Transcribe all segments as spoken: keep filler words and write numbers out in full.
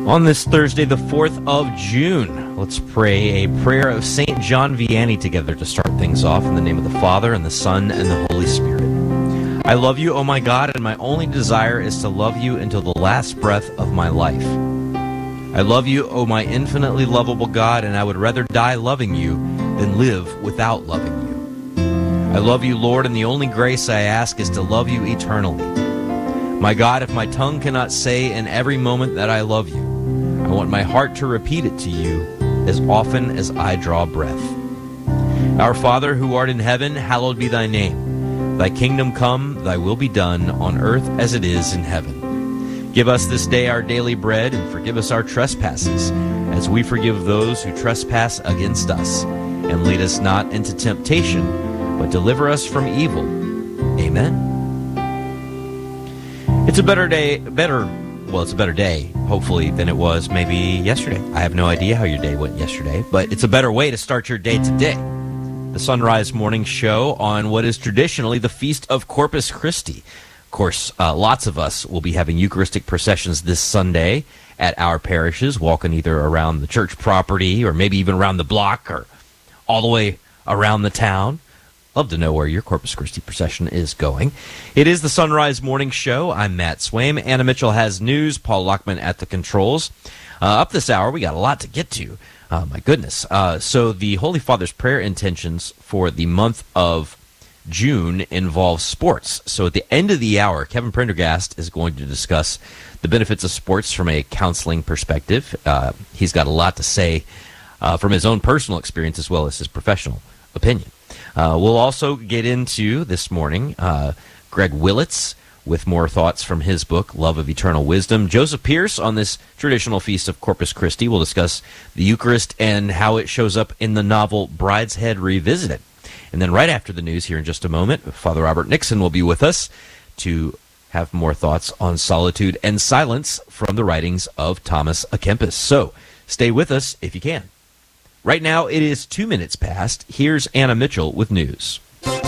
On this Thursday, the fourth of June, let's pray a prayer of Saint John Vianney together to start things off in the name of the Father, and the Son, and the Holy Spirit. I love you, O my God, and my only desire is to love you until the last breath of my life. I love you, O my infinitely lovable God, and I would rather die loving you than live without loving you. I love you, Lord, and the only grace I ask is to love you eternally. My God, if my tongue cannot say in every moment that I love you, I want my heart to repeat it to you as often as I draw breath. Our Father, who art in heaven, hallowed be thy name. Thy kingdom come, thy will be done, on earth as it is in heaven. Give us this day our daily bread, and forgive us our trespasses, as we forgive those who trespass against us. And lead us not into temptation, but deliver us from evil. Amen. It's a better day, better, well, it's a better day, hopefully, than it was maybe yesterday. I have no idea how your day went yesterday, but it's a better way to start your day today. The Sunrise Morning Show on what is traditionally the Feast of Corpus Christi. Of course, uh, lots of us will be having Eucharistic processions this Sunday at our parishes, walking either around the church property or maybe even around the block or all the way around the town. Love to know where your Corpus Christi procession is going. It is the Sunrise Morning Show. I'm Matt Swaim. Anna Mitchell has news. Paul Lockman at the controls. Uh, up this hour, we got a lot to get to. Uh, my goodness. Uh, so the Holy Father's prayer intentions for the month of June involve sports. So at the end of the hour, Kevin Prendergast is going to discuss the benefits of sports from a counseling perspective. Uh, he's got a lot to say uh, from his own personal experience as well as his professional opinion. Uh, we'll also get into, this morning, uh, Greg Willits with more thoughts from his book, Love of Eternal Wisdom. Joseph Pierce on this traditional feast of Corpus Christi will discuss the Eucharist and how it shows up in the novel Brideshead Revisited. And then right after the news here in just a moment, Father Robert Nixon will be with us to have more thoughts on solitude and silence from the writings of Thomas à Kempis. So stay with us if you can. Right now, it is two minutes past. Here's Anna Mitchell with news.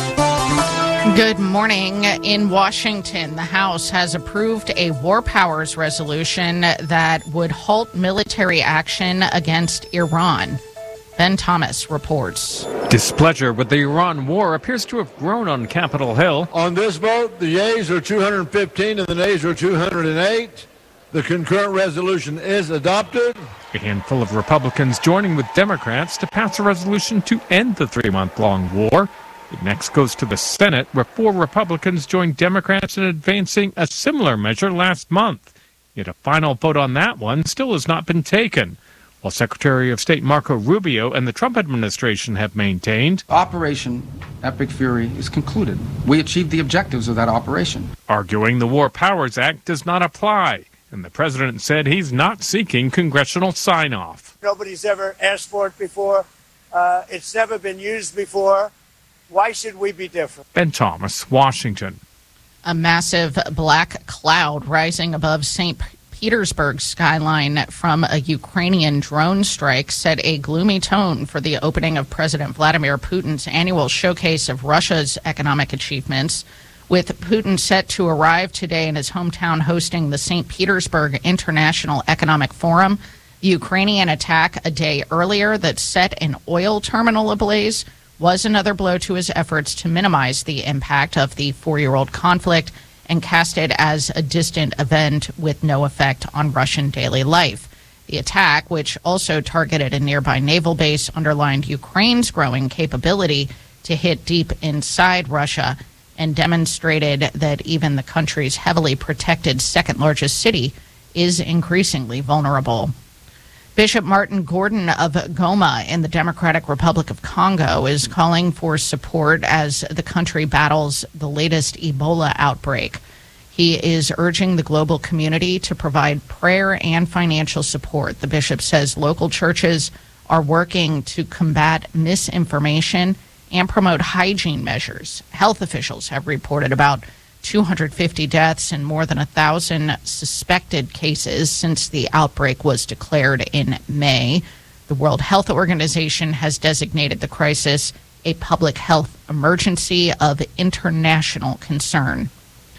Good morning. In Washington, the House has approved a war powers resolution that would halt military action against Iran. Ben Thomas reports. Displeasure with the Iran war appears to have grown on Capitol Hill. On this vote, the yeas are two hundred fifteen and the nays are two hundred eight. The concurrent resolution is adopted. A handful of Republicans joining with Democrats to pass a resolution to end the three-month-long war. It next goes to the Senate, where four Republicans joined Democrats in advancing a similar measure last month. Yet a final vote on that one still has not been taken, while Secretary of State Marco Rubio and the Trump administration have maintained Operation Epic Fury is concluded. We achieved the objectives of that operation. Arguing the War Powers Act does not apply. And the president said he's not seeking congressional sign-off. Nobody's ever asked for it before. Uh, it's never been used before. Why should we be different? Ben Thomas, Washington. A massive black cloud rising above Saint Petersburg skyline from a Ukrainian drone strike set a gloomy tone for the opening of President Vladimir Putin's annual showcase of Russia's economic achievements. With Putin set to arrive today in his hometown hosting the Saint Petersburg International Economic Forum, the Ukrainian attack a day earlier that set an oil terminal ablaze was another blow to his efforts to minimize the impact of the four-year-old conflict and cast it as a distant event with no effect on Russian daily life. The attack, which also targeted a nearby naval base, underlined Ukraine's growing capability to hit deep inside Russia and demonstrated that even the country's heavily protected second-largest city is increasingly vulnerable. Bishop Martin Gordon of Goma in the Democratic Republic of Congo is calling for support as the country battles the latest Ebola outbreak. He is urging the global community to provide prayer and financial support. The bishop says local churches are working to combat misinformation and promote hygiene measures. Health officials have reported about two hundred fifty deaths and more than one thousand suspected cases since the outbreak was declared in May. The World Health Organization has designated the crisis a public health emergency of international concern.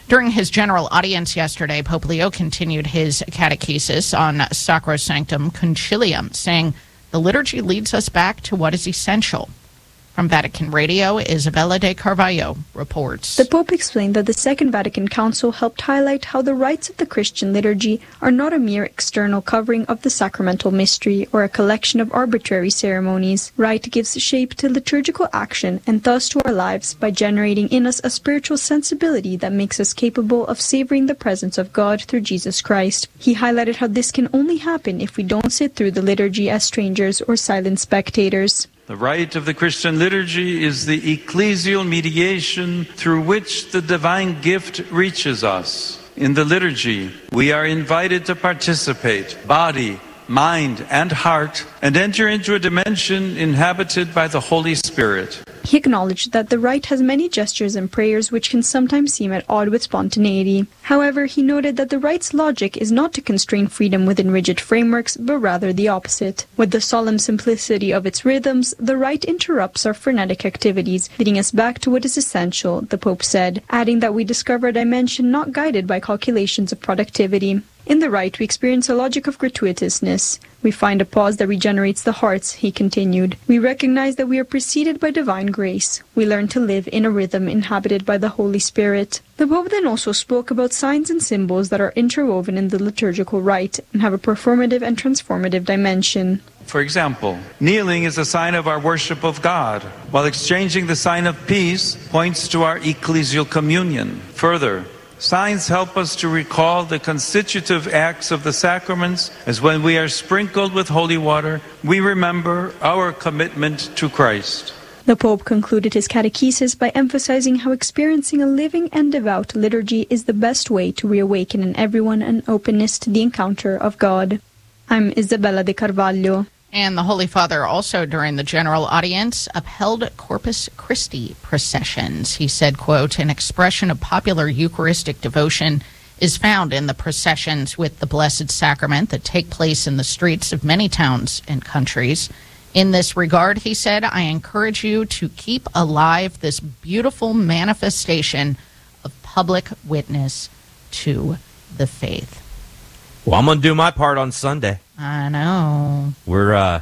During his general audience yesterday, Pope Leo continued his catechesis on Sacrosanctum Concilium, saying the liturgy leads us back to what is essential. From Vatican Radio, Isabella de Carvalho reports. The Pope explained that the Second Vatican Council helped highlight how the rites of the Christian liturgy are not a mere external covering of the sacramental mystery or a collection of arbitrary ceremonies. Rite gives shape to liturgical action and thus to our lives by generating in us a spiritual sensibility that makes us capable of savoring the presence of God through Jesus Christ. He highlighted how this can only happen if we don't sit through the liturgy as strangers or silent spectators. The rite of the Christian liturgy is the ecclesial mediation through which the divine gift reaches us. In the liturgy, we are invited to participate, body, mind, and heart, and enter into a dimension inhabited by the Holy Spirit. He acknowledged that the rite has many gestures and prayers which can sometimes seem at odds with spontaneity. However, he noted that the rite's logic is not to constrain freedom within rigid frameworks, but rather the opposite. With the solemn simplicity of its rhythms, the rite interrupts our frenetic activities, leading us back to what is essential, the Pope said, adding that we discover a dimension not guided by calculations of productivity. In the rite, we experience a logic of gratuitousness. We find a pause that regenerates the hearts, he continued. We recognize that we are preceded by divine grace. We learn to live in a rhythm inhabited by the Holy Spirit. The Pope then also spoke about signs and symbols that are interwoven in the liturgical rite and have a performative and transformative dimension. For example, kneeling is a sign of our worship of God, while exchanging the sign of peace points to our ecclesial communion. Further, signs help us to recall the constitutive acts of the sacraments, as when we are sprinkled with holy water, we remember our commitment to Christ. The Pope concluded his catechesis by emphasizing how experiencing a living and devout liturgy is the best way to reawaken in everyone an openness to the encounter of God. I'm Isabella de Carvalho. And the Holy Father also, during the general audience, upheld Corpus Christi processions. He said, quote, an expression of popular Eucharistic devotion is found in the processions with the Blessed Sacrament that take place in the streets of many towns and countries. In this regard, he said, I encourage you to keep alive this beautiful manifestation of public witness to the faith. Well, I'm going to do my part on Sunday. I know. We're uh,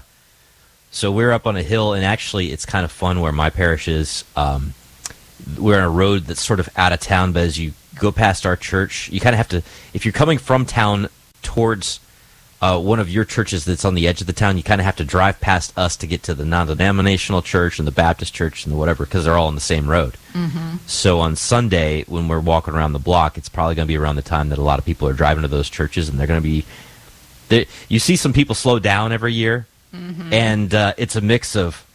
so we're up on a hill, and actually, it's kind of fun where my parish is. Um, we're on a road that's sort of out of town, but as you go past our church, you kind of have to. If you're coming from town towards uh, one of your churches that's on the edge of the town, you kind of have to drive past us to get to the non-denominational church and the Baptist church and the whatever, because they're all on the same road. Mm-hmm. So on Sunday, when we're walking around the block, it's probably going to be around the time that a lot of people are driving to those churches, and they're going to be. They, you see some people slow down every year, mm-hmm. and uh, it's a mix of,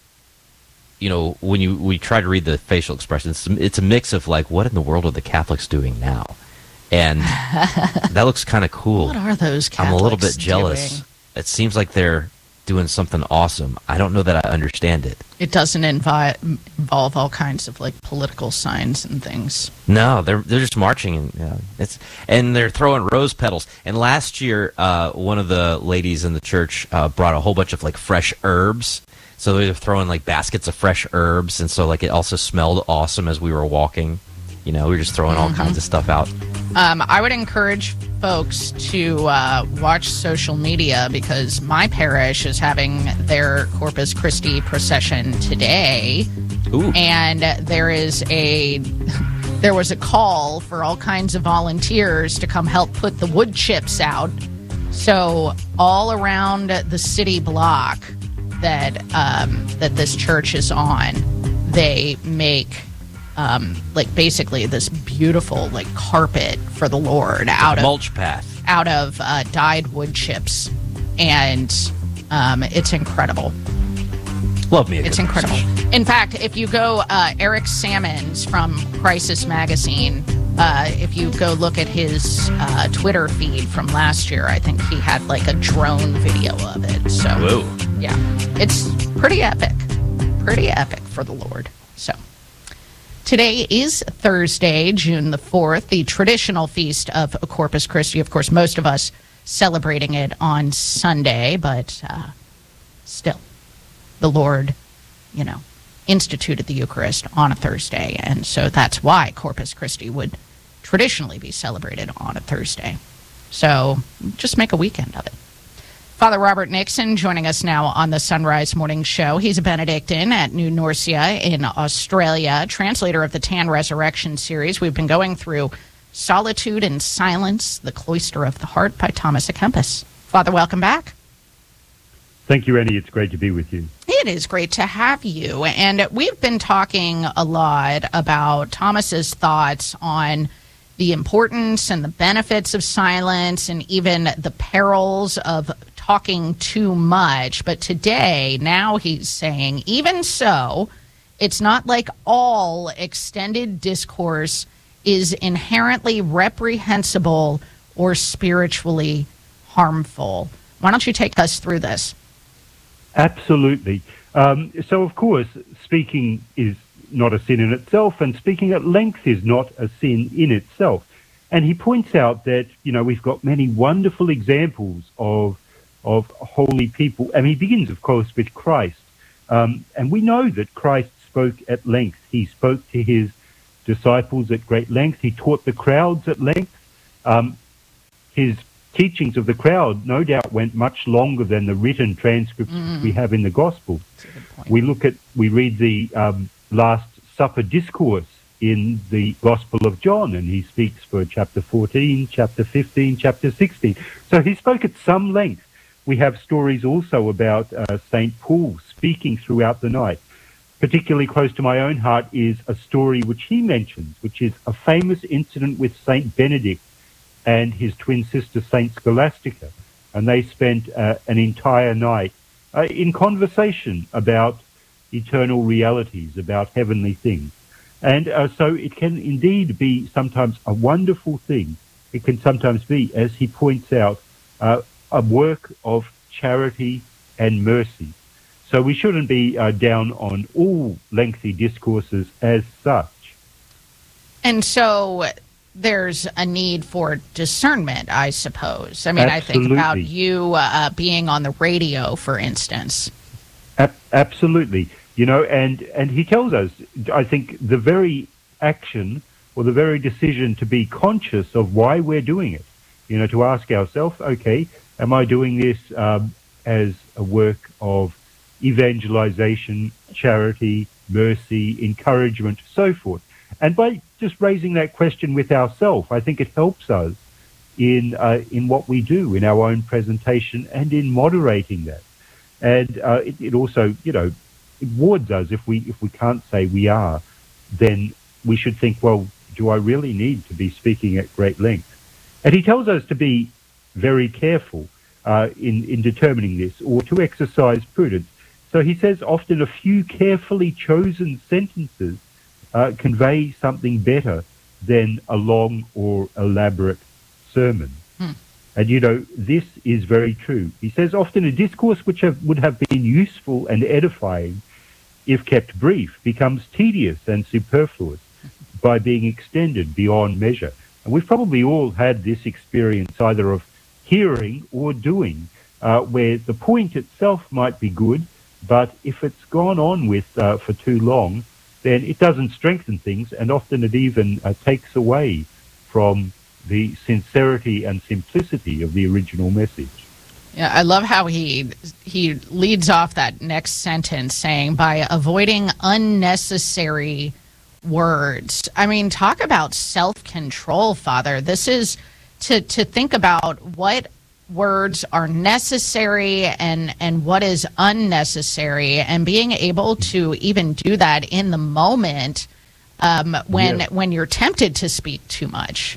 you know, when you we try to read the facial expressions, it's, it's a mix of like, what in the world are the Catholics doing now? And that looks kind of cool. What are those Catholics I'm a little bit jealous. doing? It seems like they're doing something awesome. I don't know that I understand it. It doesn't invi- involve all kinds of like political signs and things. No, they're they're just marching, and you know, it's and they're throwing rose petals. And last year, uh, one of the ladies in the church uh, brought a whole bunch of like fresh herbs. So they were throwing like baskets of fresh herbs, and so like it also smelled awesome as we were walking. You know, we were just throwing all mm-hmm. kinds of stuff out. Um, I would encourage folks to uh, watch social media, because my parish is having their Corpus Christi procession today. Ooh. And there is a there was a call for all kinds of volunteers to come help put the wood chips out. So all around the city block that um, that this church is on, they make Um, like basically this beautiful like carpet for the Lord out of mulch path out of uh, dyed wood chips, and um, it's incredible. Love me. A it's good incredible. procession. In fact, if you go, uh, Eric Sammons from Crisis Magazine, uh, if you go look at his uh, Twitter feed from last year, I think he had like a drone video of it. So Whoa. yeah, it's pretty epic, pretty epic for the Lord. So. Today is Thursday, June the fourth, the traditional feast of Corpus Christi. Of course, most of us celebrating it on Sunday, but uh, still, the Lord, you know, instituted the Eucharist on a Thursday, and so that's why Corpus Christi would traditionally be celebrated on a Thursday. So just make a weekend of it. Father Robert Nixon joining us now on the Sunrise Morning Show. He's a Benedictine at New Norcia in Australia, translator of the Tan Resurrection series. We've been going through Solitude and Silence, The Cloister of the Heart by Thomas à Kempis. Father, welcome back. Thank you, Annie. It's great to be with you. It is great to have you. And we've been talking a lot about Thomas's thoughts on the importance and the benefits of silence and even the perils of talking too much. But today, now he's saying, even so, it's not like all extended discourse is inherently reprehensible or spiritually harmful. Why don't you take us through this? Absolutely. Um, so, of course, speaking is not a sin in itself, and speaking at length is not a sin in itself. And he points out that, you know, we've got many wonderful examples of of holy people. And he begins, of course, with Christ. Um, and we know that Christ spoke at length. He spoke to his disciples at great length. He taught the crowds at length. Um, his teachings of the crowd, no doubt, went much longer than the written transcripts mm. we have in the Gospels. We look at, we read the um, Last Supper discourse in the Gospel of John, and he speaks for chapter fourteen, chapter fifteen, chapter sixteen. So he spoke at some length. We have stories also about uh, Saint Paul speaking throughout the night. Particularly close to my own heart is a story which he mentions, which is a famous incident with Saint Benedict and his twin sister, Saint Scholastica. And they spent uh, an entire night uh, in conversation about eternal realities, about heavenly things. And uh, so it can indeed be sometimes a wonderful thing. It can sometimes be, as he points out, uh, a work of charity and mercy. So we shouldn't be uh, down on all lengthy discourses as such. And so there's a need for discernment, I suppose. I mean, Absolutely. I think about you uh, being on the radio, for instance. A- absolutely. You know, and, and he tells us, I think, the very action or the very decision to be conscious of why we're doing it. You know, to ask ourselves, okay, am I doing this um, as a work of evangelization, charity, mercy, encouragement, so forth? And by just raising that question with ourselves, I think it helps us in uh, in what we do, in our own presentation, and in moderating that. And uh, it, it also, you know, it warns us if we if we can't say we are, then we should think, well, do I really need to be speaking at great length? And he tells us to be very careful uh, in, in determining this, or to exercise prudence. So he says often a few carefully chosen sentences uh, convey something better than a long or elaborate sermon. Hmm. And, you know, this is very true. He says often a discourse which have, would have been useful and edifying, if kept brief, becomes tedious and superfluous by being extended beyond measure. And we've probably all had this experience either of hearing or doing, uh, where the point itself might be good, but if it's gone on with uh, for too long, then it doesn't strengthen things, and often it even uh, takes away from the sincerity and simplicity of the original message. Yeah, I love how he he leads off that next sentence saying, by avoiding unnecessary words. I mean, talk about self-control, Father. This is to, to think about what words are necessary and, and what is unnecessary, and being able to even do that in the moment um, when, yeah. when you're tempted to speak too much.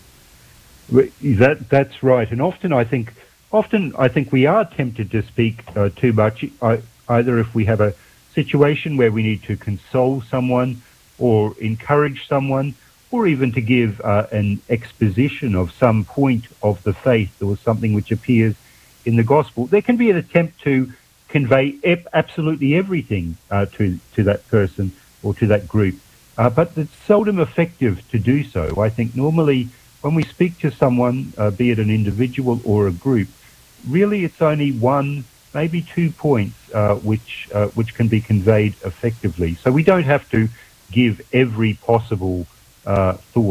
That that's right. And often I think often I think we are tempted to speak uh, too much, uh, either if we have a situation where we need to console someone or encourage someone, or even to give uh, an exposition of some point of the faith or something which appears in the gospel. There can be an attempt to convey ep- absolutely everything uh, to, to that person or to that group, uh, but it's seldom effective to do so. I think normally when we speak to someone, uh, be it an individual or a group, really it's only one, maybe two points uh, which uh, which can be conveyed effectively. So we don't have to give every possible uh, thought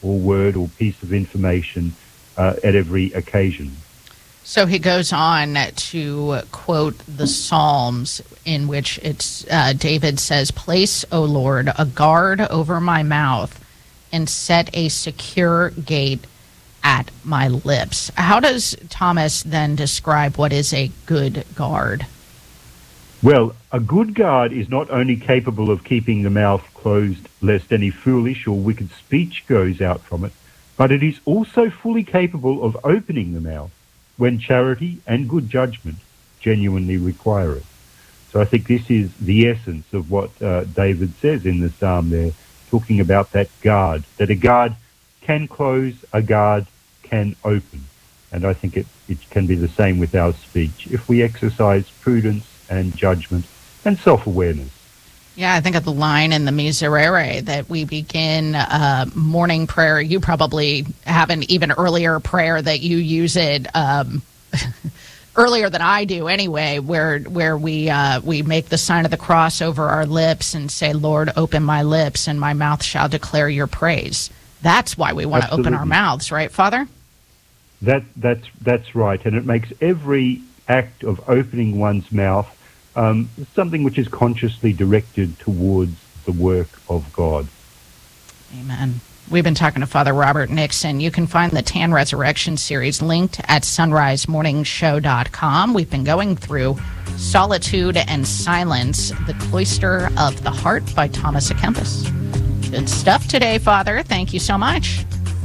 or word or piece of information uh, at every occasion. So he goes on to quote the Psalms, in which it's uh, David says, "Place, O Lord, a guard over my mouth and set a secure gate at my lips." How does Thomas then describe what is a good guard? Well, a good guard is not only capable of keeping the mouth closed lest any foolish or wicked speech goes out from it, but it is also fully capable of opening the mouth when charity and good judgment genuinely require it. So I think this is the essence of what uh, David says in the psalm there, talking about that guard, that a guard can close, a guard can open. And I think it, it can be the same with our speech if we exercise prudence and judgment and self-awareness. Yeah, I think of the line in the Miserere that we begin uh, morning prayer. You probably have an even earlier prayer that you use it um, earlier than I do anyway, where where we uh, we make the sign of the cross over our lips and say, "Lord, open my lips and my mouth shall declare your praise." That's why we want to open our mouths, right, Father? That that's that's right, and it makes every act of opening one's mouth Um, something which is consciously directed towards the work of God. Amen. We've been talking to Father Robert Nixon. You can find the Tan Resurrection series linked at sunrise morning show dot com. We've been going through Solitude and Silence, The Cloister of the Heart by Thomas à Kempis. Good stuff today, Father. Thank you so much.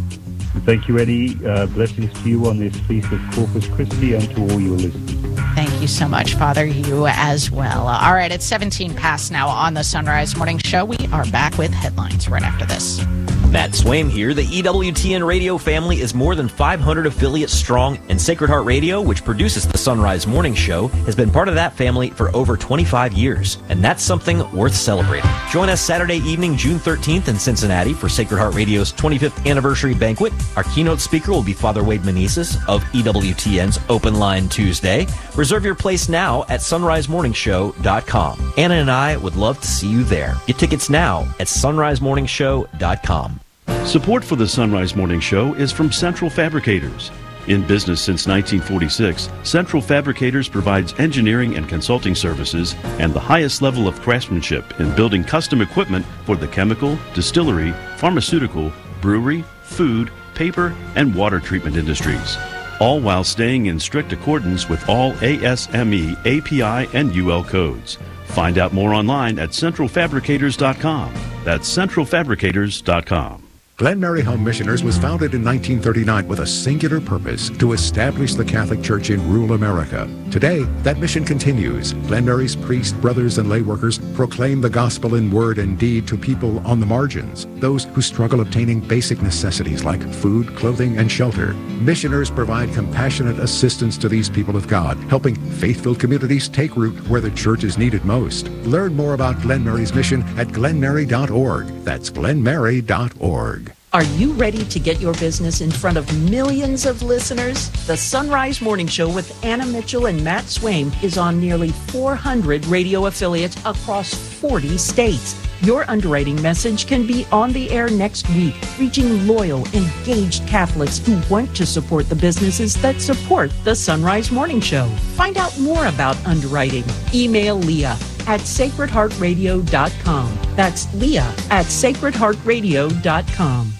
Thank you, Eddie. Uh, blessings to you on this feast of Corpus Christi and to all your listeners. Thank you so much, Father. You as well. All right, it's seventeen past now on the Sunrise Morning Show. We are back with headlines right after this. Matt Swaim here. The E W T N radio family is more than five hundred affiliates strong, and Sacred Heart Radio, which produces the Sunrise Morning Show, has been part of that family for over twenty-five years, and that's something worth celebrating. Join us Saturday evening, June thirteenth in Cincinnati for Sacred Heart Radio's twenty-fifth anniversary banquet. Our keynote speaker will be Father Wade Meneses of E W T N's Open Line Tuesday. Reserve your place now at sunrise morning show dot com. Anna and I would love to see you there. Get tickets now at sunrise morning show dot com. Support for the Sunrise Morning Show is from Central Fabricators. In business since nineteen forty-six, Central Fabricators provides engineering and consulting services and the highest level of craftsmanship in building custom equipment for the chemical, distillery, pharmaceutical, brewery, food, paper, and water treatment industries, all while staying in strict accordance with all A S M E, A P I, and U L codes. Find out more online at central fabricators dot com. That's central fabricators dot com. Glen Mary Home Missioners was founded in nineteen thirty-nine with a singular purpose: to establish the Catholic Church in rural America. Today, that mission continues. Glen Mary's priests, brothers, and lay workers proclaim the gospel in word and deed to people on the margins, those who struggle obtaining basic necessities like food, clothing, and shelter. Missioners provide compassionate assistance to these people of God, helping faith-filled communities take root where the church is needed most. Learn more about Glen Mary's mission at glen mary dot org. That's glen mary dot org. Are you ready to get your business in front of millions of listeners? The Sunrise Morning Show with Anna Mitchell and Matt Swaim is on nearly four hundred radio affiliates across forty states. Your underwriting message can be on the air next week, reaching loyal, engaged Catholics who want to support the businesses that support the Sunrise Morning Show. Find out more about underwriting. Email Leah at sacred heart radio dot com. That's Leah at sacred heart radio dot com.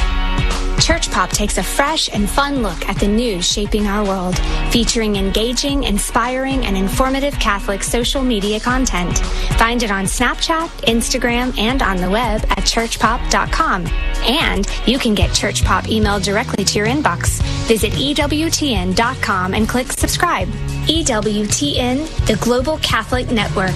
Church Pop takes a fresh and fun look at the news shaping our world, featuring engaging, inspiring, and informative Catholic social media content. Find it on Snapchat, Instagram, and on the web at church pop dot com. And you can get Church Pop emailed directly to your inbox. Visit E W T N dot com and click subscribe. E W T N, the Global Catholic Network.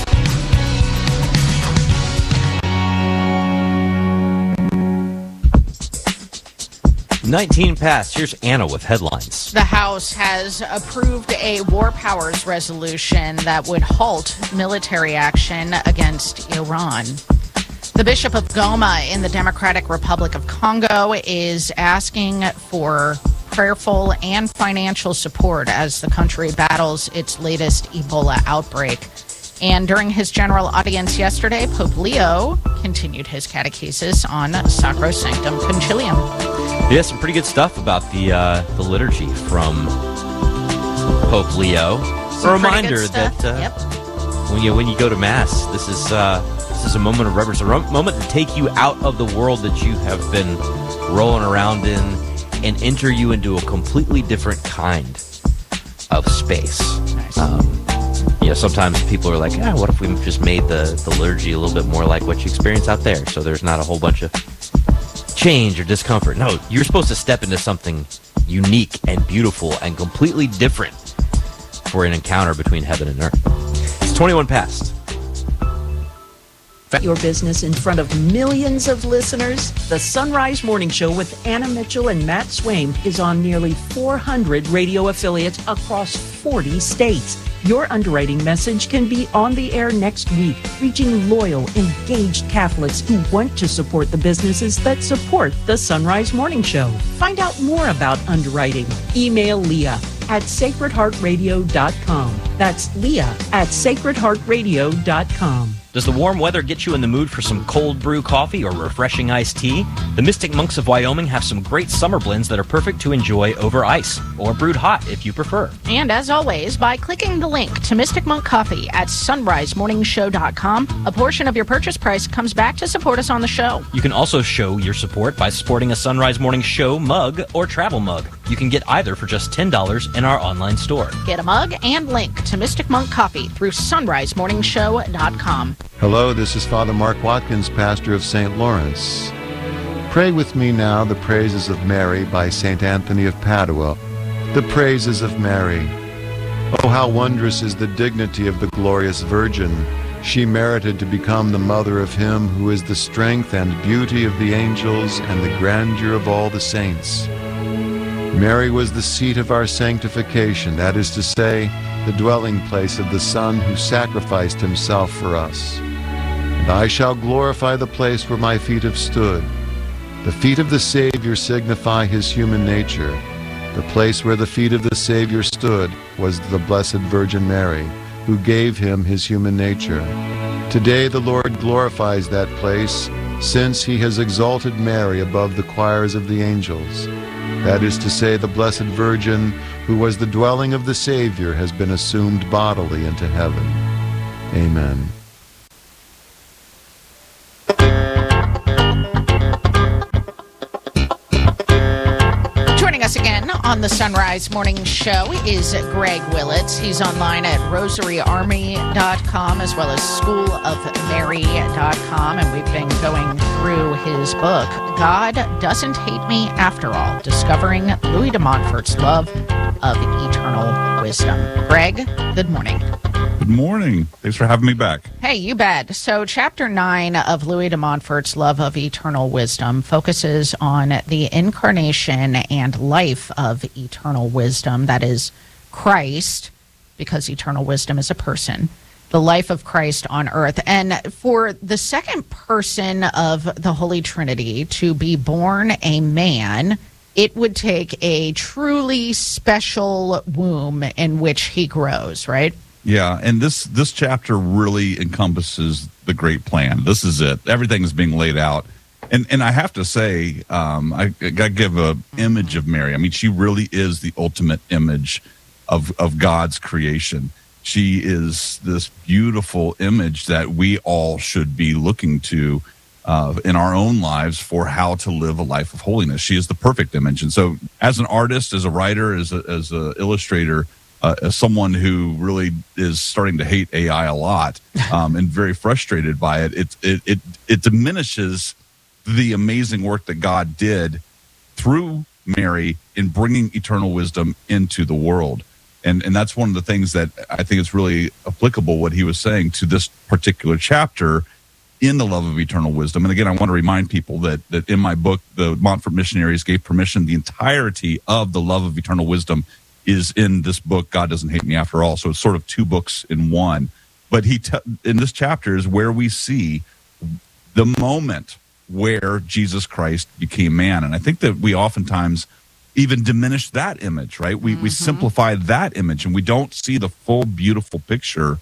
nineteen past. Here's Anna with headlines. The House has approved a war powers resolution that would halt military action against Iran. The Bishop of Goma in the Democratic Republic of Congo is asking for prayerful and financial support as the country battles its latest Ebola outbreak. And during his general audience yesterday, Pope Leo continued his catechesis on Sacro Sanctum Concilium. Yeah, some pretty good stuff about the uh, the liturgy from Pope Leo. Some a reminder that uh, yep. when you when you go to Mass, this is uh, this is a moment of reverence, a ro- moment to take you out of the world that you have been rolling around in and enter you into a completely different kind of space. Nice. Um, you know, sometimes people are like, ah, what if we just made the, the liturgy a little bit more like what you experience out there, so there's not a whole bunch of change or discomfort. No, you're supposed to step into something unique and beautiful and completely different for an encounter between heaven and earth. It's twenty-one past. Your business in front of millions of listeners. The Sunrise Morning Show with Anna Mitchell and Matt Swaim is on nearly four hundred radio affiliates across forty states. Your underwriting message can be on the air next week, reaching loyal, engaged Catholics who want to support the businesses that support the Sunrise Morning Show. Find out more about underwriting. Email Leah at sacred heart radio dot com. That's Leah at sacred heart radio dot com. Does the warm weather get you in the mood for some cold brew coffee or refreshing iced tea? The Mystic Monks of Wyoming have some great summer blends that are perfect to enjoy over ice, or brewed hot if you prefer. And as always, by clicking the link to Mystic Monk Coffee at sunrise morning show dot com, a portion of your purchase price comes back to support us on the show. You can also show your support by supporting a Sunrise Morning Show mug or travel mug. You can get either for just ten dollars in our online store. Get a mug and link to Mystic Monk Coffee through sunrise morning show dot com. Hello, this is Father Mark Watkins, pastor of Saint Lawrence. Pray with me now the praises of Mary by Saint Anthony of Padua. The praises of Mary. Oh, how wondrous is the dignity of the glorious Virgin. She merited to become the mother of him who is the strength and beauty of the angels and the grandeur of all the saints. Mary was the seat of our sanctification, that is to say, the dwelling place of the Son who sacrificed himself for us. And I shall glorify the place where my feet have stood. The feet of the Savior signify his human nature. The place where the feet of the Savior stood was the Blessed Virgin Mary, who gave him his human nature. Today the Lord glorifies that place, since he has exalted Mary above the choirs of the angels. That is to say, the Blessed Virgin, who was the dwelling of the Savior, has been assumed bodily into heaven. Amen. Joining us again on the Sunrise Morning Show is Greg Willits. He's online at rosary army dot com as well as school of mary dot com, and we've been going through his book, God Doesn't Hate Me After All, Discovering Louis de Montfort's Love of Eternal Wisdom. Greg, good morning. Good morning. Thanks for having me back. Hey, you bet. So chapter nine of Louis de Montfort's Love of Eternal Wisdom focuses on the incarnation and life of eternal wisdom, that is Christ, because eternal wisdom is a person, the life of Christ on earth. And for the second person of the Holy Trinity to be born a man, it would take a truly special womb in which he grows, right? Yeah, and this this chapter really encompasses the great plan. This is it. Everything is being laid out. And and I have to say, um, I, I got to give an image of Mary. I mean, she really is the ultimate image of, of God's creation. She is this beautiful image that we all should be looking to uh, in our own lives for how to live a life of holiness. She is the perfect image. And so as an artist, as a writer, as a, as an illustrator, Uh, as someone who really is starting to hate A I a lot um, and very frustrated by it, it, it, it, it diminishes the amazing work that God did through Mary in bringing eternal wisdom into the world. And, and that's one of the things that I think is really applicable, what he was saying to this particular chapter in the love of eternal wisdom. And again, I want to remind people that, that in my book, the Montfort missionaries gave permission, the entirety of the love of eternal wisdom is in this book, God Doesn't Hate Me After All. So it's sort of two books in one. But he te- in this chapter is where we see the moment where Jesus Christ became man. And I think that we oftentimes even diminish that image, right? We, mm-hmm. we simplify that image, and we don't see the full, beautiful picture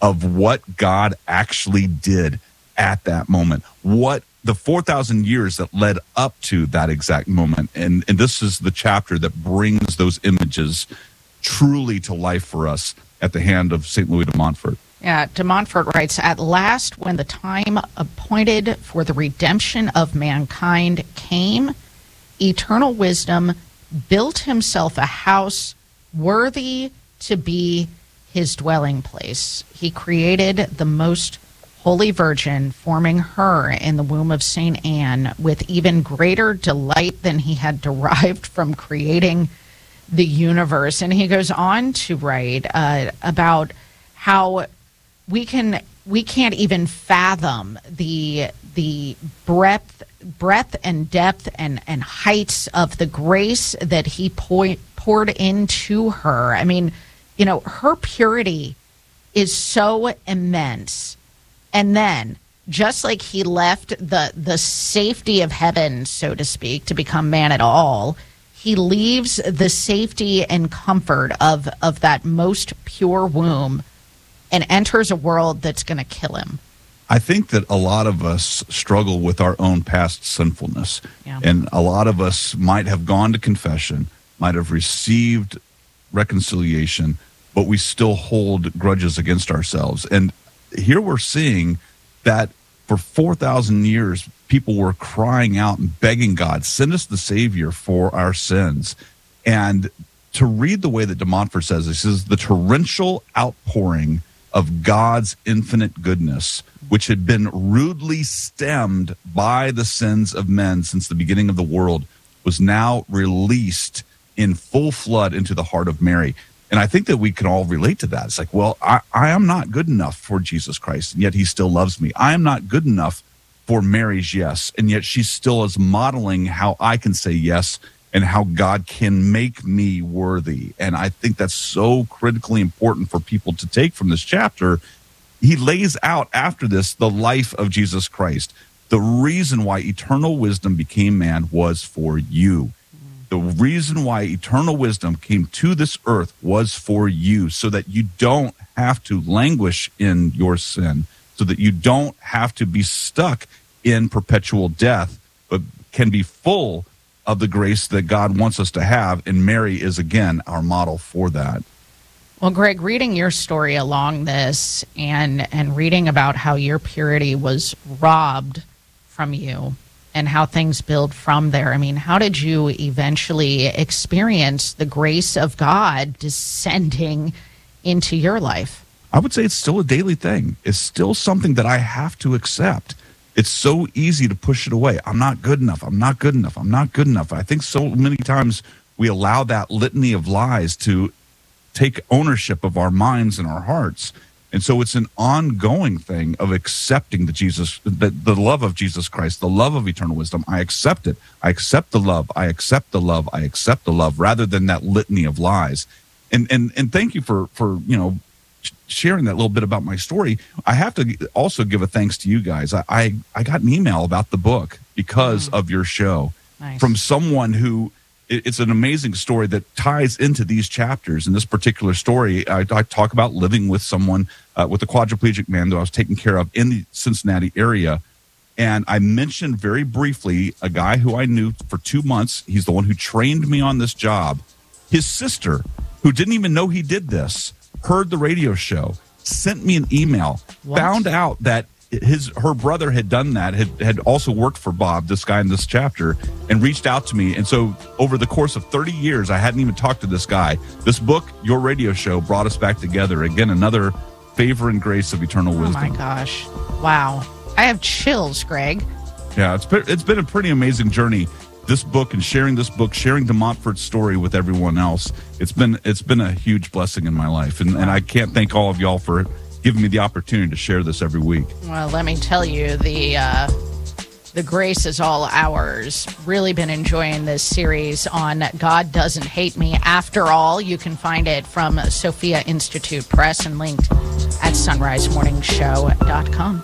of what God actually did at that moment, what the four thousand years that led up to that exact moment. And, and this is the chapter that brings those images truly to life for us at the hand of Saint Louis de Montfort. Yeah, de Montfort writes, "At last, when the time appointed for the redemption of mankind came, eternal wisdom built himself a house worthy to be his dwelling place. He created the most Holy Virgin, forming her in the womb of Saint Anne with even greater delight than he had derived from creating the universe." And he goes on to write uh, about how we can we can't even fathom the the breadth breadth and depth and, and heights of the grace that he point, poured into her. I mean, you know, her purity is so immense. And then, just like he left the the safety of heaven, so to speak, to become man at all, he leaves the safety and comfort of, of that most pure womb and enters a world that's going to kill him. I think that a lot of us struggle with our own past sinfulness. Yeah. And a lot of us might have gone to confession, might have received reconciliation, but we still hold grudges against ourselves. And here we're seeing that for four thousand years, people were crying out and begging God, send us the Savior for our sins. And to read the way that de Montfort says this, is the torrential outpouring of God's infinite goodness, which had been rudely stemmed by the sins of men since the beginning of the world, was now released in full flood into the heart of Mary. And I think that we can all relate to that. It's like, well, I, I am not good enough for Jesus Christ, and yet he still loves me. I am not good enough for Mary's yes, and yet she still is modeling how I can say yes and how God can make me worthy. And I think that's so critically important for people to take from this chapter. He lays out after this the life of Jesus Christ. The reason why eternal wisdom became man was for you. The reason why eternal wisdom came to this earth was for you, so that you don't have to languish in your sin, so that you don't have to be stuck in perpetual death, but can be full of the grace that God wants us to have. And Mary is, again, our model for that. Well, Greg, reading your story along this and, and reading about how your purity was robbed from you, and how things build from there. I mean, how did you eventually experience the grace of God descending into your life? I would say it's still a daily thing. It's still something that I have to accept. It's so easy to push it away. I'm not good enough. I'm not good enough. I'm not good enough. I think so many times we allow that litany of lies to take ownership of our minds and our hearts. And so it's an ongoing thing of accepting the Jesus, the, the love of Jesus Christ, the love of eternal wisdom. I accept it. I accept the love. I accept the love. I accept the love, rather than that litany of lies. And and and thank you for for you know sharing that little bit about my story. I have to also give a thanks to you guys. I I, I got an email about the book because mm. of your show. Nice. From someone who. It's an amazing story that ties into these chapters. In this particular story, I, I talk about living with someone, uh, with a quadriplegic man that I was taking care of in the Cincinnati area. And I mentioned very briefly a guy who I knew for two months. He's the one who trained me on this job. His sister, who didn't even know he did this, heard the radio show, sent me an email, what? found out that his her brother had done that, had, had also worked for Bob, this guy in this chapter, and reached out to me. And so over the course of thirty years, I hadn't even talked to this guy. This book, your radio show, brought us back together. Again, another favor and grace of eternal wisdom. Oh my gosh. Wow. I have chills, Greg. Yeah, it's been, it's been a pretty amazing journey. This book and sharing this book, sharing de Montfort's story with everyone else. It's been it's been a huge blessing in my life. And, and I can't thank all of y'all for giving me the opportunity to share this every week. Well, let me tell you, the uh, the grace is all ours. Really been enjoying this series on God Doesn't Hate Me After All. You can find it from Sophia Institute Press and linked at sunrise morning show dot com.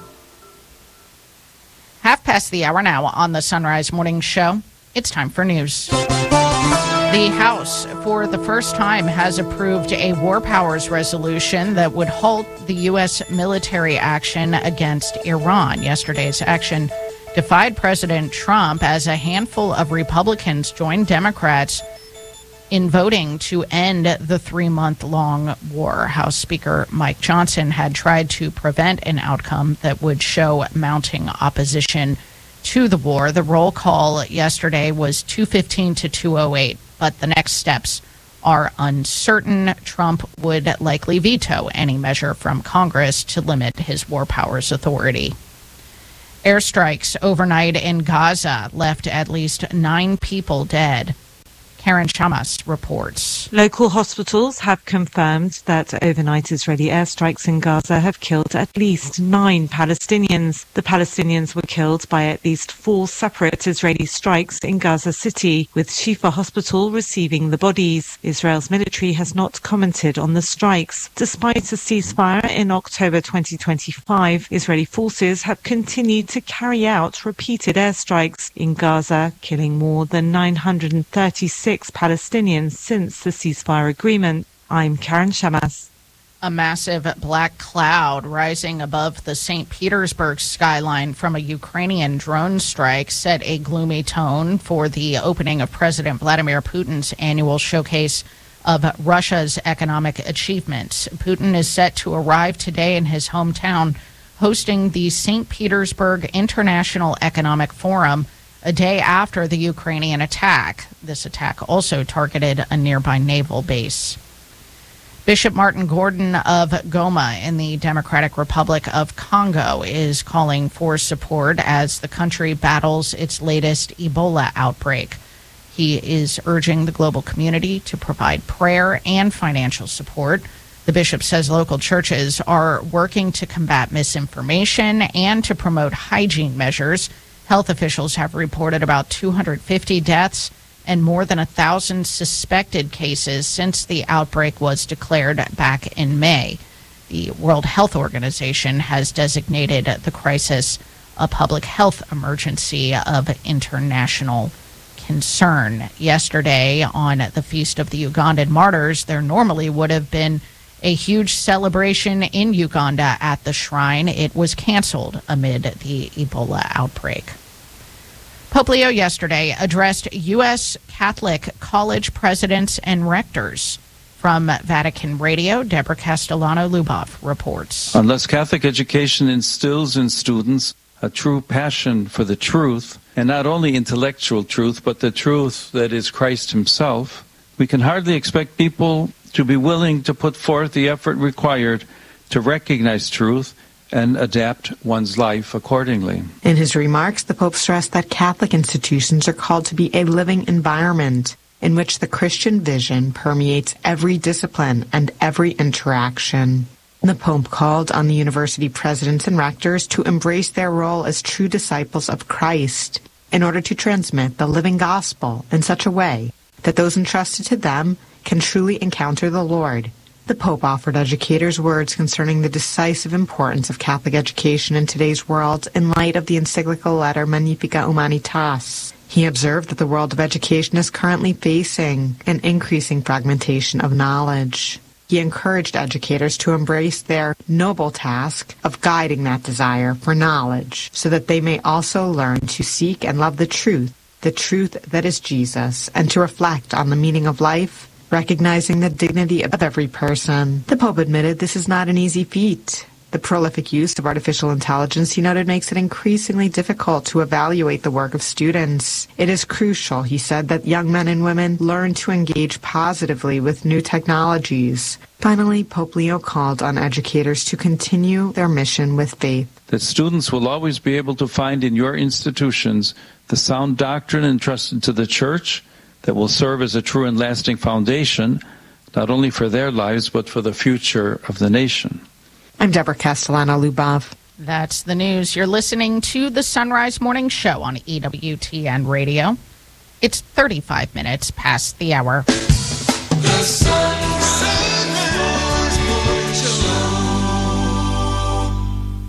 Half past the hour now on the Sunrise Morning Show. It's time for news. The House, for the first time, has approved a war powers resolution that would halt the U S military action against Iran. Yesterday's action defied President Trump as a handful of Republicans joined Democrats in voting to end the three-month-long war. House Speaker Mike Johnson had tried to prevent an outcome that would show mounting opposition to the war. The roll call yesterday was two fifteen to two oh eight, but the next steps are uncertain. Trump would likely veto any measure from Congress to limit his war powers authority. Airstrikes overnight in Gaza left at least nine people dead. Karen Chamas reports. Local hospitals have confirmed that overnight Israeli airstrikes in Gaza have killed at least nine Palestinians. The Palestinians were killed by at least four separate Israeli strikes in Gaza City, with Shifa Hospital receiving the bodies. Israel's military has not commented on the strikes. Despite a ceasefire in October twenty twenty-five, Israeli forces have continued to carry out repeated airstrikes in Gaza, killing more than nine hundred thirty-six Palestinians since the ceasefire agreement. I'm Karen Shamas. A massive black cloud rising above the Saint Petersburg skyline from a Ukrainian drone strike set a gloomy tone for the opening of President Vladimir Putin's annual showcase of Russia's economic achievements. Putin is set to arrive today in his hometown, hosting the Saint Petersburg International Economic Forum, a day after the Ukrainian attack. This attack also targeted a nearby naval base. Bishop Martin Gordon of Goma in the Democratic Republic of Congo is calling for support as the country battles its latest Ebola outbreak. He is urging the global community to provide prayer and financial support. The bishop says local churches are working to combat misinformation and to promote hygiene measures. Health officials have reported about two hundred fifty deaths and more than one thousand suspected cases since the outbreak was declared back in May. The World Health Organization has designated the crisis a public health emergency of international concern. Yesterday, on the Feast of the Ugandan Martyrs, there normally would have been a huge celebration in Uganda at the shrine. It was canceled amid the Ebola outbreak. Pope Leo yesterday addressed U S Catholic college presidents and rectors. From Vatican Radio, Deborah Castellano-Lubov reports. Unless Catholic education instills in students a true passion for the truth, and not only intellectual truth, but the truth that is Christ himself, we can hardly expect people to be willing to put forth the effort required to recognize truth and adapt one's life accordingly. In his remarks, the Pope stressed that Catholic institutions are called to be a living environment in which the Christian vision permeates every discipline and every interaction. The Pope called on the university presidents and rectors to embrace their role as true disciples of Christ in order to transmit the living gospel in such a way that those entrusted to them can truly encounter the Lord. The Pope offered educators words concerning the decisive importance of Catholic education in today's world in light of the encyclical letter Magnificat Humanitas. He observed that the world of education is currently facing an increasing fragmentation of knowledge. He encouraged educators to embrace their noble task of guiding that desire for knowledge so that they may also learn to seek and love the truth, the truth that is Jesus, and to reflect on the meaning of life, recognizing the dignity of every person. The Pope admitted this is not an easy feat. The prolific use of artificial intelligence, he noted, makes it increasingly difficult to evaluate the work of students. It is crucial, he said, that young men and women learn to engage positively with new technologies. Finally, Pope Leo called on educators to continue their mission with faith. That students will always be able to find in your institutions the sound doctrine entrusted to the Church that will serve as a true and lasting foundation, not only for their lives, but for the future of the nation. I'm Deborah Castellano-Lubov. That's the news. You're listening to the Sunrise Morning Show on E W T N Radio. It's thirty-five minutes past the hour. The Sunrise Morning Show. These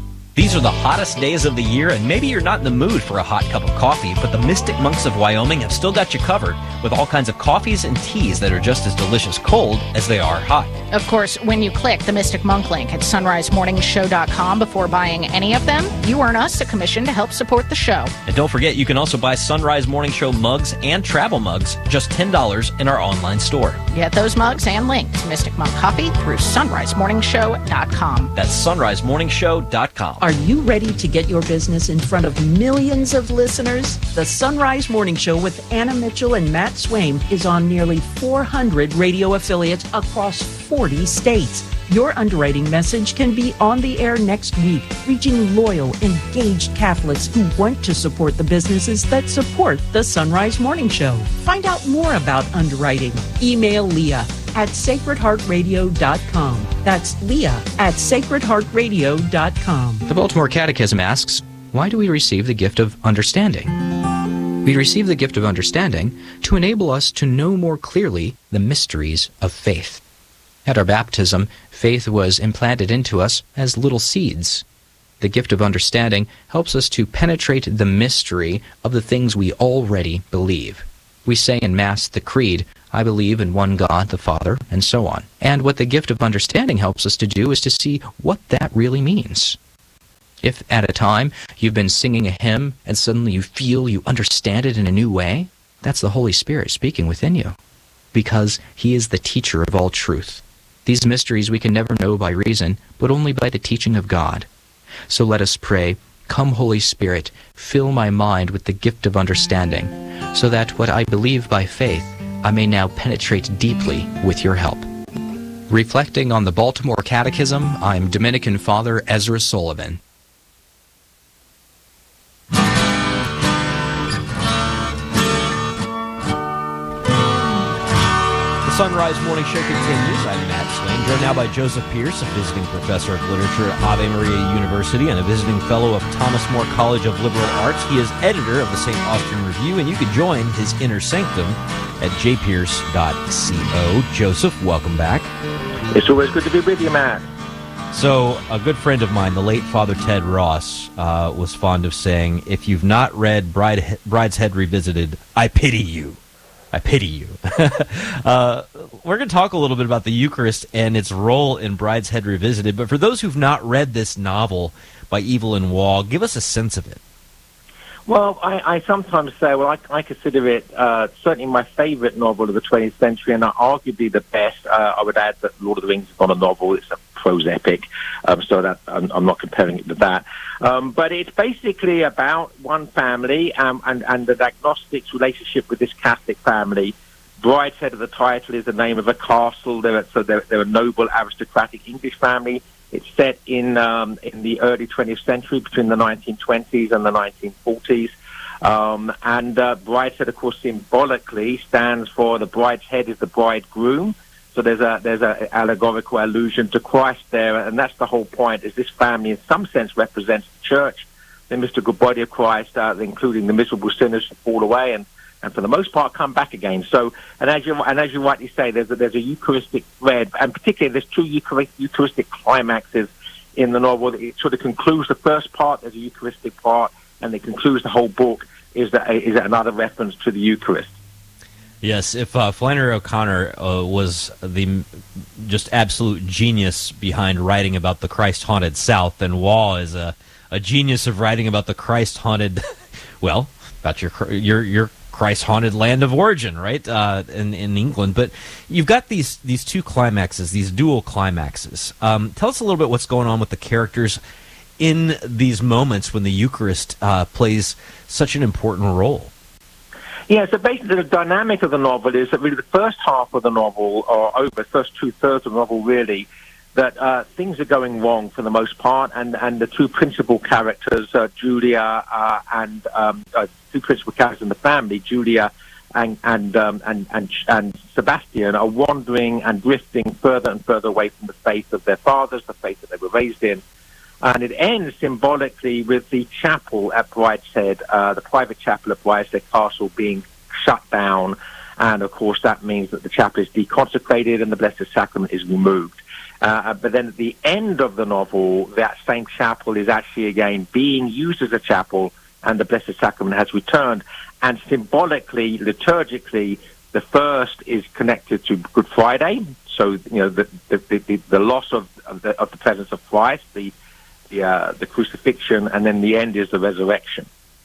These are the hottest days of the year, and maybe you're not in the mood for a hot cup of coffee, but the Mystic Monks of Wyoming have still got you covered with all kinds of coffees and teas that are just as delicious cold as they are hot. Of course, when you click the Mystic Monk link at sunrise morning show dot com before buying any of them, you earn us a commission to help support the show. And don't forget, you can also buy Sunrise Morning Show mugs and travel mugs, just ten dollars in our online store. Get those mugs and link to Mystic Monk Coffee through sunrise morning show dot com. That's sunrise morning show dot com. Are you ready to get your business in front of millions of listeners? The Sunrise Morning Show with Anna Mitchell and Matt Swaim is on nearly four hundred radio affiliates across forty states. Your underwriting message can be on the air next week, reaching loyal, engaged Catholics who want to support the businesses that support the Sunrise Morning Show. Find out more about underwriting. Email Leah at sacred heart radio dot com. That's Leah at sacred heart radio dot com. The Baltimore Catechism asks, why do we receive the gift of understanding? We receive the gift of understanding to enable us to know more clearly the mysteries of faith. At our baptism, faith was implanted into us as little seeds. The gift of understanding helps us to penetrate the mystery of the things we already believe. We say in Mass the Creed, I believe in one God, the Father, and so on. And what the gift of understanding helps us to do is to see what that really means. If at a time you've been singing a hymn and suddenly you feel you understand it in a new way, that's the Holy Spirit speaking within you, because He is the teacher of all truth. These mysteries we can never know by reason, but only by the teaching of God. So let us pray, come Holy Spirit, fill my mind with the gift of understanding, so that what I believe by faith, I may now penetrate deeply with your help. Reflecting on the Baltimore Catechism, I'm Dominican Father Ezra Sullivan. Sunrise Morning Show continues. I'm Matt Swaim, joined now by Joseph Pierce, a visiting professor of literature at Ave Maria University and a visiting fellow of Thomas More College of Liberal Arts. He is editor of the Saint Austin Review, and you can join his inner sanctum at j pierce dot co. Joseph, welcome back. It's always good to be with you, Matt. So, a good friend of mine, the late Father Ted Ross, uh, was fond of saying, if you've not read Bride, Brideshead Revisited, I pity you. I pity you. uh, we're going to talk a little bit about the Eucharist and its role in Brideshead Revisited, but for those who've not read this novel by Evelyn Waugh, give us a sense of it. Well, I, I sometimes say, well, I, I consider it uh, certainly my favorite novel of the twentieth century, and arguably the best. Uh, I would add that Lord of the Rings is not a novel, it's a prose epic, um, so that I'm, I'm not comparing it to that. Um, but it's basically about one family um, and, and the agnostic's relationship with this Catholic family. Brideshead of the title is the name of a castle. They're, so they're, they're a noble, aristocratic English family. It's set in um, in the early twentieth century, between the nineteen twenties and the nineteen forties. Um, and uh, Brideshead, of course, symbolically stands for the bride's head is the bridegroom. So there's a there's a allegorical allusion to Christ there, and that's the whole point. Is this family, in some sense, represents the church, the mystical body of Christ, uh, including the miserable sinners who fall away and, and for the most part come back again. So, and as you and as you rightly say, there's a, there's a Eucharistic thread, and particularly there's two Eucharistic climaxes in the novel. It sort of concludes the first part. There's a Eucharistic part, and it concludes the whole book. Is that is that another reference to the Eucharist? Yes, if uh, Flannery O'Connor uh, was the just absolute genius behind writing about the Christ-haunted South, then Waugh is a, a genius of writing about the Christ-haunted, well, about your your your Christ-haunted land of origin, right, uh, in in England. But you've got these these two climaxes, these dual climaxes. Um, tell us a little bit what's going on with the characters in these moments when the Eucharist uh, plays such an important role. Yeah, so basically the dynamic of the novel is that really the first half of the novel, or over the first two-thirds of the novel really, that uh, things are going wrong for the most part, and, and the two principal characters, uh, Julia uh, and um, uh, two principal characters in the family, Julia and and, um, and and and Sebastian, are wandering and drifting further and further away from the faith of their fathers, the faith that they were raised in. And it ends symbolically with the chapel at Brideshead, uh, the private chapel at Brideshead Castle being shut down. And, of course, that means that the chapel is deconsecrated and the Blessed Sacrament is removed. Uh, but then at the end of the novel, that same chapel is actually again being used as a chapel, and the Blessed Sacrament has returned. And symbolically, liturgically, the first is connected to Good Friday. So, you know, the the, the, the loss of, of, the, of the presence of Christ, the the, uh, the crucifixion, and then the end is the resurrection.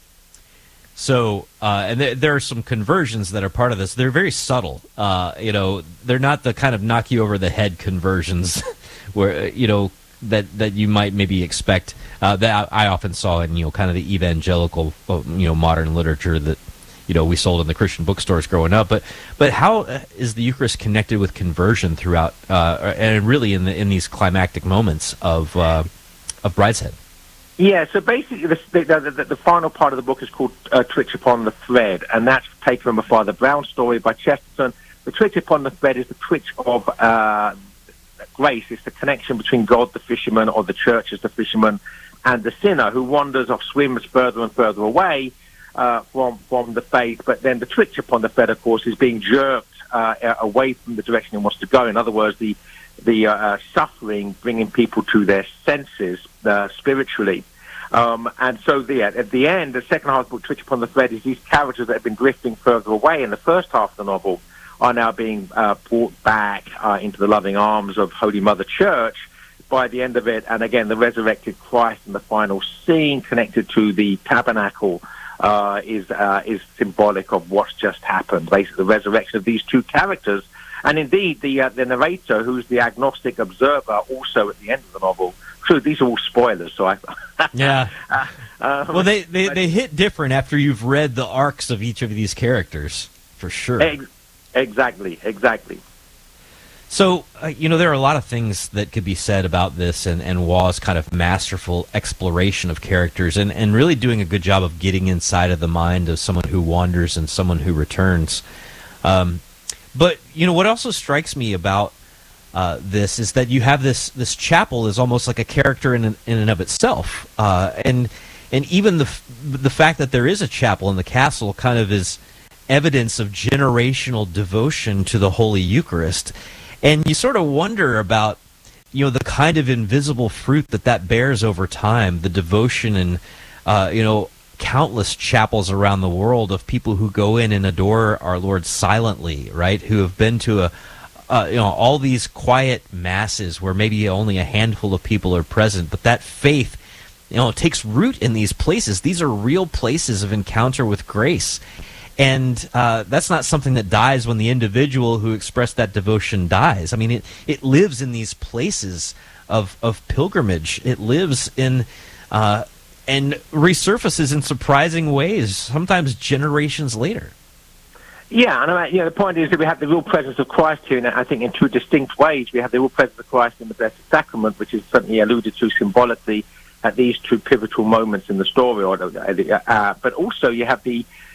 So, uh, and there, there are some conversions that are part of this. They're very subtle. Uh, you know, they're not the kind of knock you over the head conversions where, you know, that, that you might maybe expect. Uh, that I often saw in, you know, kind of the evangelical, you know, modern literature that, you know, we sold in the Christian bookstores growing up. But, but how is the Eucharist connected with conversion throughout, uh, and really in the, in these climactic moments of, uh, of Brideshead? Yeah, so basically the, the, the, the final part of the book is called uh, Twitch Upon the Thread, and that's taken from a Father Brown story by Chesterton. The twitch upon the thread is the twitch of uh, grace. It's the connection between God the fisherman, or the church as the fisherman, and the sinner who wanders or swims further and further away uh, from, from the faith. But then the twitch upon the thread, of course, is being jerked uh, away from the direction he wants to go. In other words, the the uh, suffering, bringing people to their senses uh, spiritually. Um, and so the, at the end, the second half of the book, Twitch Upon the Thread, is these characters that have been drifting further away in the first half of the novel are now being uh, brought back uh, into the loving arms of Holy Mother Church by the end of it. And again, the resurrected Christ in the final scene connected to the tabernacle uh, is uh, is symbolic of what's just happened, basically the resurrection of these two characters. And indeed, the uh, the narrator, who's the agnostic observer, also at the end of the novel. So these are all spoilers. So I yeah. uh, uh, well, they, they they hit different after you've read the arcs of each of these characters, for sure. Ex- exactly, exactly. So uh, you know, there are a lot of things that could be said about this, and and Waugh's kind of masterful exploration of characters, and and really doing a good job of getting inside of the mind of someone who wanders and someone who returns. Um, But, you know, what also strikes me about uh, this is that you have this this chapel is almost like a character in in and of itself. Uh, and and even the the fact that there is a chapel in the castle kind of is evidence of generational devotion to the Holy Eucharist. And you sort of wonder about, you know, the kind of invisible fruit that that bears over time, the devotion and, uh, you know, countless chapels around the world of people who go in and adore our Lord silently, right? Who have been to a, uh, you know, all these quiet masses where maybe only a handful of people are present, but that faith, you know, takes root in these places. These are real places of encounter with grace. And uh, that's not something that dies when the individual who expressed that devotion dies. I mean, it, it lives in these places of, of pilgrimage. It lives in... Uh, and resurfaces in surprising ways, sometimes generations later. Yeah, and I mean, you know, the point is that we have the real presence of Christ here, and I think in two distinct ways. We have the real presence of Christ in the Blessed Sacrament, which is certainly alluded to symbolically at these two pivotal moments in the story. Or, uh, but also you have the